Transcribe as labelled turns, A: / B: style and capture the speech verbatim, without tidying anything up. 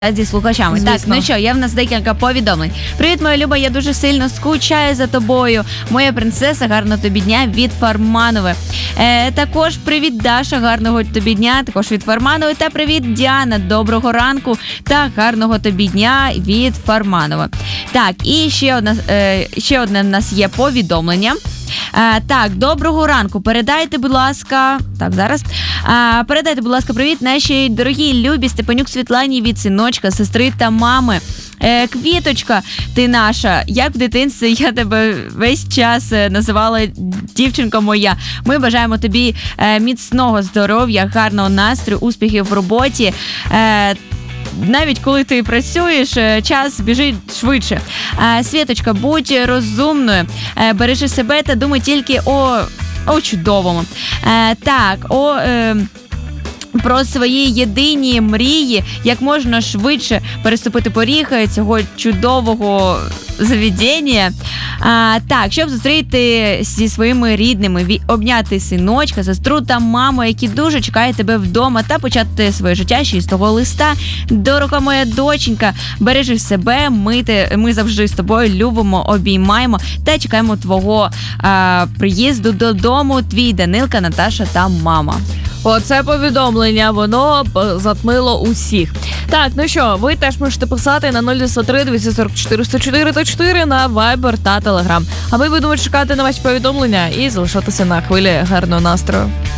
A: зі слухачами.
B: Звісно.
A: Так, ну що, є в нас декілька повідомлень. Привіт, моя Люба, я дуже сильно скучаю за тобою. Моя принцеса, гарного тобі дня від Фарманови. Е, також привіт, Даша, гарного тобі дня, також від Фарманови. Та привіт, Діана, доброго ранку та гарного тобі дня від Фарманова. Так, і ще одна, е, ще одне в нас є повідомлення. Е, так, доброго ранку. Передайте, будь ласка, так, зараз. Е, передайте, будь ласка, привіт нашій дорогій Любі Степанюк Світлані від синочка, сестри та мами. Е, Квіточка, ти наша, як в дитинстві я тебе весь час е, називала дівчинка моя. Ми бажаємо тобі е, міцного здоров'я, гарного настрою, успіхів в роботі. Е, Навіть коли ти працюєш, е, час біжить швидше. Е, Світочка, будь розумною, е, бережи себе та думай тільки о, о чудовому. Е, так, о... Е, про свої єдині мрії, як можна швидше переступити поріг цього чудового заведення. А, так, щоб зустріти зі своїми рідними, ві- обняти синочка, сестру та маму, які дуже чекають тебе вдома, та почати своє життя ще із того листа. Дорога моя доченька, бережи себе, ми, те, ми завжди з тобою любимо, обіймаємо та чекаємо твого а, приїзду додому. Твій Данилка, Наташа та мама.
B: Оце повідомлення, воно б затмило усіх. Так, ну що, ви теж можете писати на нуль дев'ять три двісті сорок чотири сто чотири чотири на Viber та Telegram. А ми будемо чекати на ваші повідомлення і залишатися на хвилі гарного настрою.